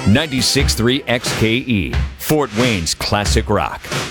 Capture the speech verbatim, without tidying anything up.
ninety-six point three X K E, Fort Wayne's classic rock.